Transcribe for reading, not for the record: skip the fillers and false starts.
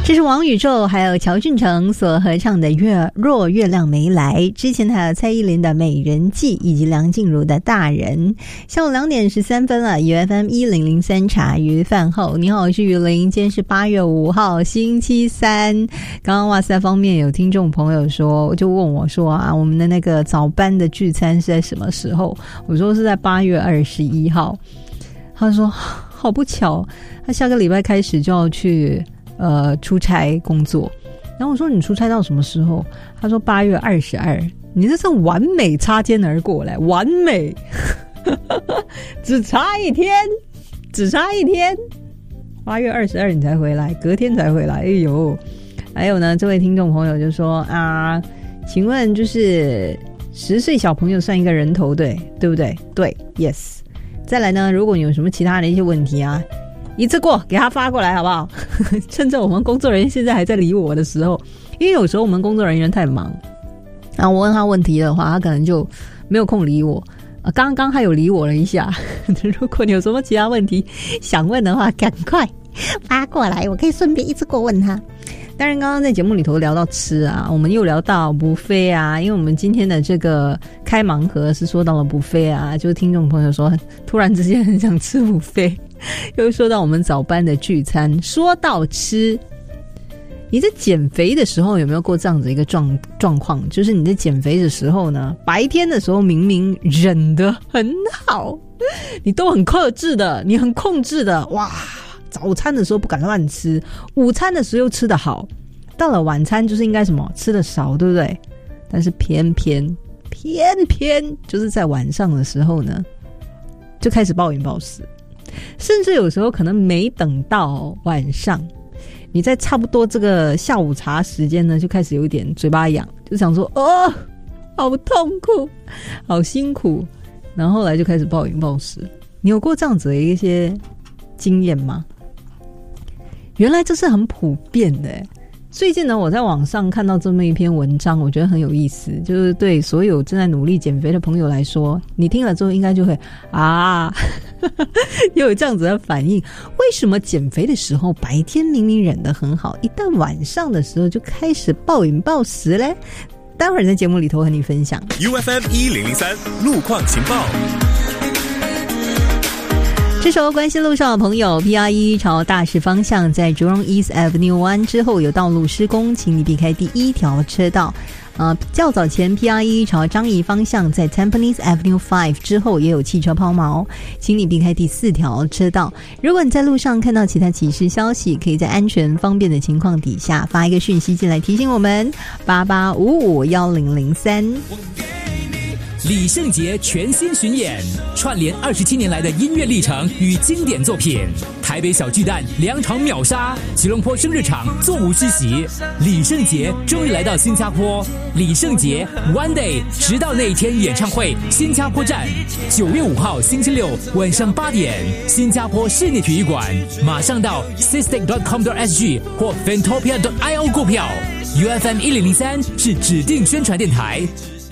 这是王宇宙还有乔俊成所合唱的若月亮没来，之前还有蔡依林的美人计以及梁静茹的大人。下午2点13分了， UFM 1003茶余饭后，你好，我是雨林，今天是8月5号星期三。刚刚哇塞方面有听众朋友说，就问我说啊，我们的那个早班的聚餐是在什么时候？我说是在8月21号。他说好不巧，他下个礼拜开始就要去出差工作。然后我说你出差到什么时候？他说8月22。你这是完美擦肩而过来，完美只差一天8月22你才回来，隔天才回来。哎呦，还有呢，这位听众朋友就说啊，请问就是10岁小朋友算一个人头对不对？对 yes。 再来呢，如果你有什么其他的一些问题啊，一次过给他发过来好不好？趁着我们工作人员现在还在理我的时候，因为有时候我们工作人员太忙，然后我问他问题的话，他可能就没有空理我。刚刚他有理我了一下。如果你有什么其他问题想问的话，赶快发过来，我可以顺便一次过问他。当然刚刚在节目里头聊到吃啊，我们又聊到 buffet 啊，因为我们今天的这个开盲盒是说到了 buffet 啊，就是听众朋友说突然之间很想吃 buffet， 又说到我们早班的聚餐。说到吃，你在减肥的时候有没有过这样子一个状况，就是你在减肥的时候呢，白天的时候明明忍得很好，你都很克制的，你很控制的，哇，早餐的时候不敢乱吃，午餐的时候又吃得好，到了晚餐就是应该什么吃得少，对不对？但是偏偏就是在晚上的时候呢，就开始暴饮暴食，甚至有时候可能没等到晚上，你在差不多这个下午茶时间呢，就开始有一点嘴巴痒，就想说好痛苦好辛苦，然后后来就开始暴饮暴食。你有过这样子的一些经验吗？原来这是很普遍的耶。最近呢，我在网上看到这么一篇文章，我觉得很有意思，就是对所有正在努力减肥的朋友来说，你听了之后应该就会又有这样子的反应。为什么减肥的时候白天明明忍得很好，一旦晚上的时候就开始暴饮暴食嘞？待会儿在节目里头和你分享。 UFM 1003路况情报。 这时候关心路上的朋友， PR1 朝大势方向在竹荣 East Avenue 1之后有道路施工，请你避开第1条车道。较早前 PR1 朝张仪方向在 Tampines Avenue 5之后也有汽车抛锚，请你避开第4条车道。如果你在路上看到其他启示消息，可以在安全方便的情况底下发一个讯息进来提醒我们88551003。 李圣杰全新巡演，串联27年来的音乐历程与经典作品。台北小巨蛋2场秒杀，吉隆坡生日场座无虚席。李圣杰终于来到新加坡，李圣杰 One Day 直到那一天演唱会新加坡站，9月5号星期六晚上8点，新加坡室内体育馆。马上到 sistec.com.sg 或 fantopia.io 购票。UFM 1003是指定宣传电台。